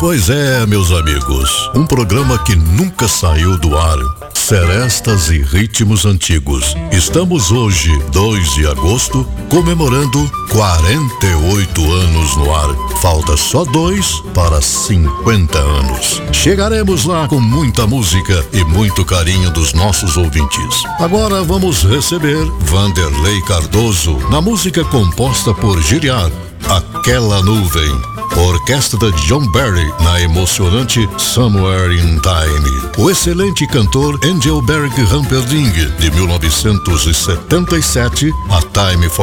Pois é, meus amigos, um programa que nunca saiu do ar. Serestas e ritmos antigos. Estamos hoje, 2 de agosto, comemorando 48 anos no ar. Falta só 2 para 50 anos. Chegaremos lá com muita música e muito carinho dos nossos ouvintes. Agora vamos receber Vanderlei Cardoso na música composta por Giriar, Aquela Nuvem. Orquestra de John Barry na emocionante Somewhere in Time. O excelente cantor Engelbert Humperdinck, de 1977, A Time for